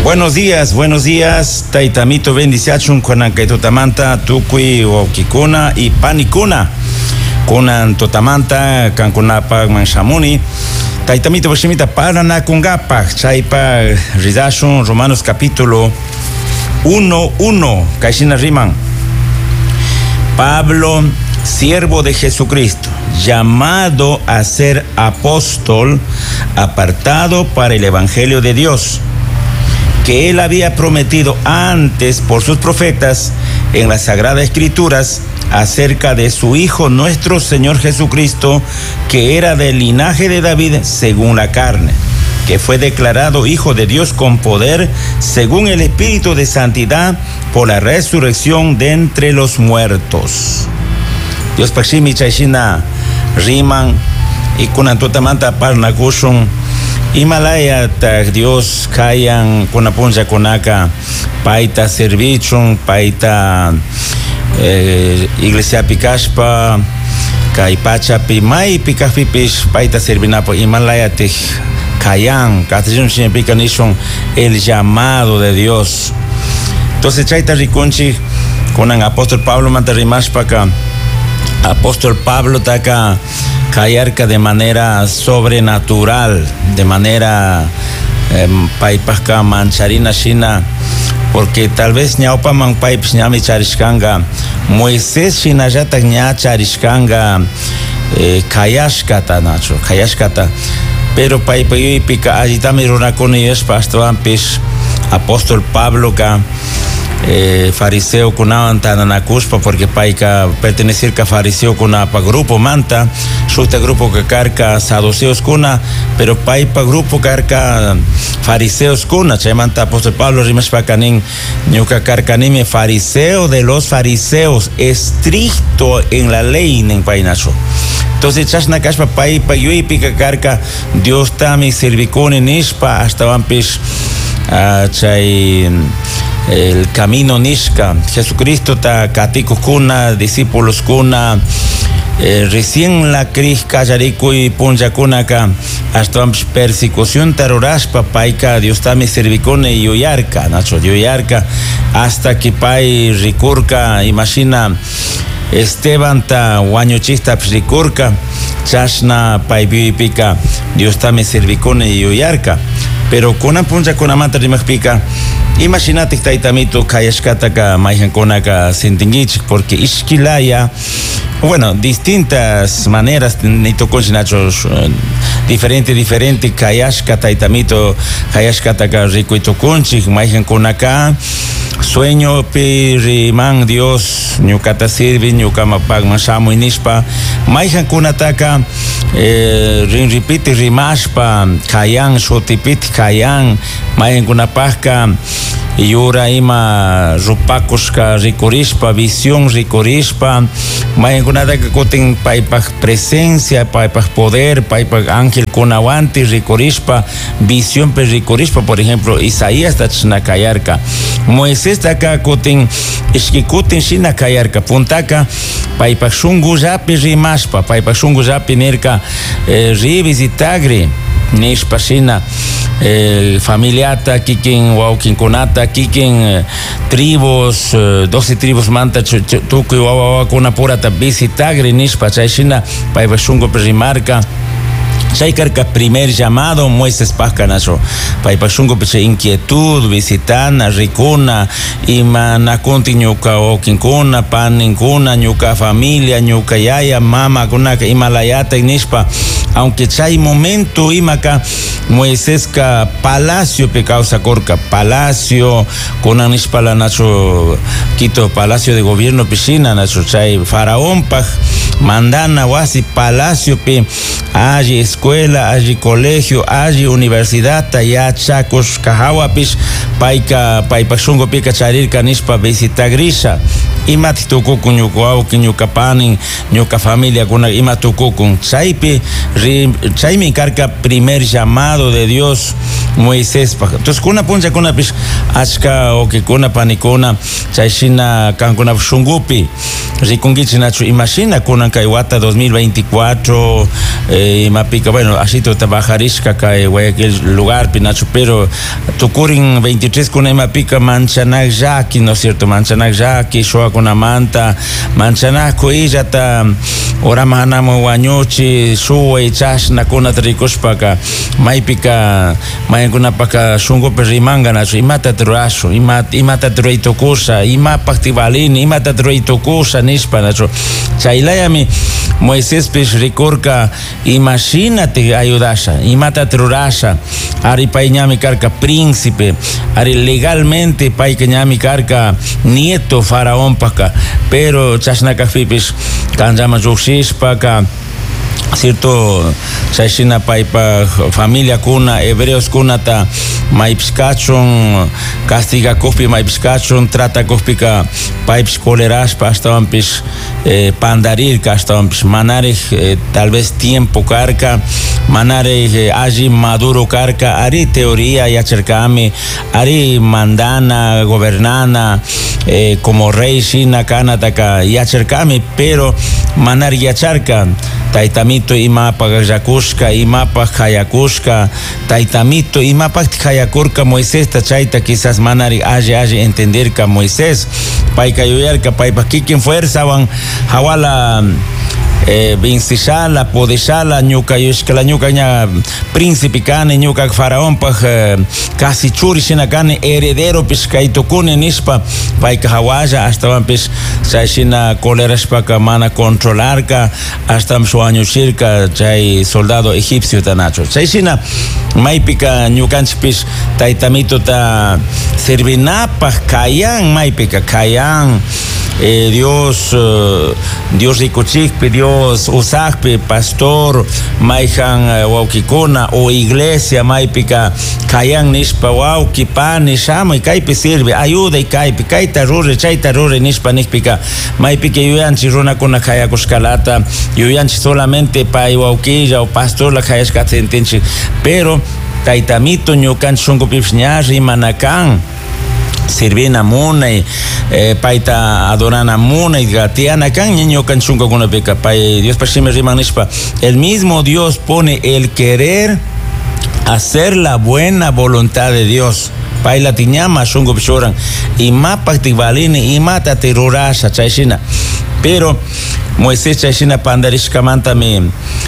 Buenos días. Taitamito bendiciachun kuanankai totamanta tukui o kikuna y panikuna. Kunan totamanta kankunapa manshamuni. Taitamito bashimita parana kungapa. Chaipa ridashun Romanos capítulo 1:1. Kaishina riman. Pablo, siervo de Jesucristo, llamado a ser apóstol, apartado para el evangelio de Dios, que él había prometido antes por sus profetas en las Sagradas Escrituras acerca de su Hijo nuestro Señor Jesucristo, que era del linaje de David según la carne, que fue declarado Hijo de Dios con poder según el Espíritu de Santidad por la resurrección de entre los muertos. Dios Pashimi Chaishina Riman y Kunantotamanta Parnakushun Himalaya tak Dios kayan kunapunja kunaka paita servichun paita iglesia pikashpa kai pachapi mai pikafipish paita servinapo Himalaya tih kayan katijun significanishun el llamado de Dios. Entonces chaita rikunchi kunan apóstol Pablo mantarimashpaka apóstol Pablo taka kayarka de manera sobrenatural, de manera paipasca mancharina shina, porque tal vez ñaupa man paips ñami charishkanga Moisés shinayata ña charishkanga kayashkata nacho kayashkata, pero paipayuy pika allitami runakuni yespa astoampish apóstol Pablo ka fariseo kunawan tananakuspa, porque paika pertenecer ka fariseo kuna pa grupo manta shuta grupo ka karka saduceos kuna, pero paipa grupo karka fariseos kuna chaymanta apóstol Pablo rimashpa kanin ñuka karkanimi fariseo de los fariseos, estricto en la ley nin painacho. Entonces chashna kashpa paipa yuipi ka karka Dios tami servikuni nishpa hasta vampish chay el camino nishka Jesucristo ta katikos kuna discípulos kuna recién la cris kallariku y punja kuna ka hasta persecución tarorashpa paika Dios tami servicone y yuyarka nacho yuyarka hasta que pai rikurka imagina Esteban ta wañuchista rikurka chashna pai pika Dios tami servicone y yuyarka, pero kuna punja kuna mata rimajpika imagínate que taitamito kayashkataka maijankonaka sentingich, porque ishkilaya, bueno, distintas maneras nito consinachos diferente kayashka taitamito kayashkataka rikuito conchik maijankonaka sueño piriman Dios ñukata sirvi ñukama pagman shamu inispa maijankunataka rinripiti rimashpa kayan shotipiti kayan maijankunapajka yura ima rupakushka rikurishpa visión rikurishpa maijankunataka kutin paipak presencia paipak poder paipak ángel kunawanti rikurishpa visión pe rikurishpa. Por ejemplo Isaías tachna kayarka, Moisés taka kutin ishkikutin shina kayarka puntaka paipak shungu japi rimashpa paipak shungu japi nirka rivisitagri nishpa shina familiata kikin waukin kunata kikin tribus 12 tribus manta tukuy wawa kuna purata visitagri nishpa chayshina paipak shungu rimarka chaykarka primer llamado Moisés pascanacho paipashungo peche inquietud visitana ricuna ima nakunti ñuka okinkuna paninkuna ñuka familia ñuka yaya mama kunaka imalayata nishpa, aunque chay momento imaka Moisés ka palacio pe causa corca palacio kuna nishpa la nacho Quito palacio de gobierno piscina nacho chay faraón pa mandana wasi palacio pe allí escuela, allí colegio, allí universidad, taya chacos cajahuapis, paika shungo pica charir canispa visita grisa, imati tukukun ñuka wawqi ñuka panin ñuka familia kuna ima tukukun chaymi karka primer llamado de Dios Moisés pa. Entonces kuna puncha kuna pish achka okikuna panikuna chayshina kankuna shungupi rikungichi nacho imagina kuna kay wata 2024 mapika bueno asito trabajarishka kay Guayaquil lugar pinacho pero tukurin 23 kuna mapika manchanak yaki no es cierto manchanak yaki shoa kuna manta manchanak kuillata ora mahanamo wañuchi shuwe chashna kuna trikushpaka maipika kuna paka shungupi rimanga nacho imata trurasho imata truitukusha imapak tibalini imata truitukusha nishpa nacho chaylayami Moisés pish rikurka imagínate ayudasha imata trurasha ari pay ñami karka príncipe ari legalmente pay que ñami karka nieto faraón paka pero chashnaka fipish kanjama yushishpaka cierto chayshina paypa familia kuna hebreos kuna ta maypskachon castiga kupi maypskachon trata kupika payps colerashpa hastawampish pandarirka hastawampish manarij tal vez tiempo karka manarij allí maduro karka ari teoría yacharkami ari mandana gobernana como rey shina kana taka yacharkami pero manar yacharka taitamito imapak yakushka imapak hayakushka taitamito imapak hayakurka Moisés tachayta quizás manari alli entenderka Moisés payka yuyarka paypa kikin fuerza wan hawala vinsishala podeshala ñuka yushkala ñuka ña príncipe kani ñuka faraón paj casi churi shina kani heredero pish kay tukuni nishpa payka hawalla hasta pish chayshina colerashpaka mana controlarka hasta mshuañushirka chay soldado egipcio tanacho chayshina maypika ñukanchik pish taytamito ta servinapaj kayan maypika kayan Dios rikuchikpi Dios usakpi pastor mayhan wawkikuna o iglesia maypika kayan nishpa wawki pani shamuy kaypi sirve ayuda y kaypi kayta ruri chayta ruri nishpa nikpika maypika yuyanchik runakuna kayakushkalata yuyanchik solamente pay wawkilla o pastor la kayashkata entinchik pero taytamito ñukanchik shunkupipish ña rimanakan sirvina munay paita adorana munay gatiana kan niño kan chunga kuna peka pay Dios pashime riman nishpa el mismo Dios pone el querer hacer la buena voluntad de Dios pay la tiñama shungo pishoran y mapa tibalini y mata terurasha chayshina pero Moisés chayshina pandarishka mantami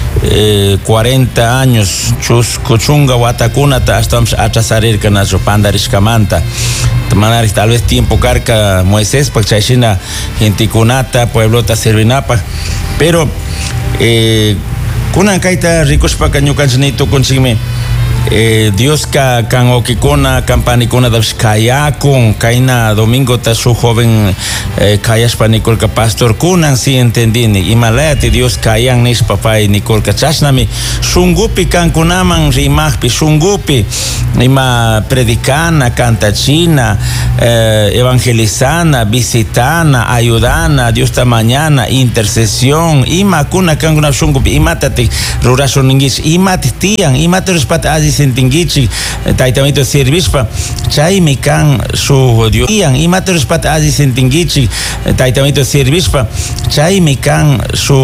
40 años chus kuchunga watakunata hasta achasarirka nacho pandarishka manta manari tal vez tiempo karka Moisés pa chayshina gentikunata pueblota servinapa pero kunan kayta rikushpaka ñukanchik kunchikmi Dios kan okikuna kampanikuna dash kayakun kaina domingo ta su joven kayashpa nikolka pastor kunan si entendini imalayati Dios kayan nishpa pay nikolka chashnami shungupi kankunaman rimahpi shungupi ima predicana cantachina evangelizana visitana ayudana Dios ta mañana intercesión ima kuna kankuna shungupi imatati rurashoningich imati tian imati respat sentingichi taitamito servishpa chaymi kan su Dios imati respat sentingichi taitamito servishpa chaymi kan su